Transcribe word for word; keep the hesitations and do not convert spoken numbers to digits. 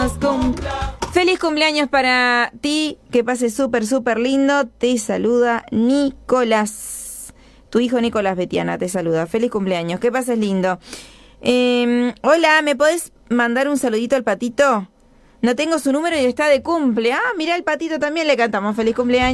cumplas, cum... Feliz cumpleaños para ti, que pases súper, súper lindo. Te saluda Nicolás. Tu hijo Nicolás Betiana te saluda. Feliz cumpleaños, que pases lindo. Eh, hola, ¿me podés mandar un saludito al Patito? No tengo su número y está de cumple. Ah, mira, al Patito también le cantamos feliz cumpleaños.